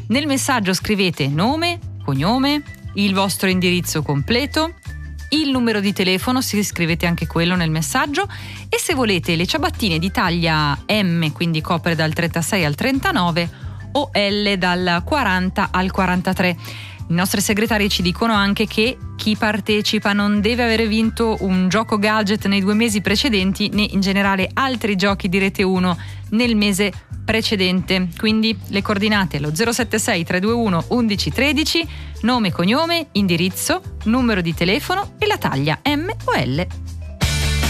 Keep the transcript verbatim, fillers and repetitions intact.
Nel messaggio scrivete nome, cognome, il vostro indirizzo completo, il numero di telefono, se scrivete anche quello nel messaggio, e se volete le ciabattine di taglia M, quindi copre dal trentasei al trentanove, o L dal quaranta al quarantatré. I nostri segretari ci dicono anche che chi partecipa non deve avere vinto un gioco gadget nei due mesi precedenti, né in generale altri giochi di Rete uno nel mese precedente. Quindi le coordinate: lo zero sette sei tre due uno undici tredici, nome, cognome, indirizzo, numero di telefono e la taglia M o L.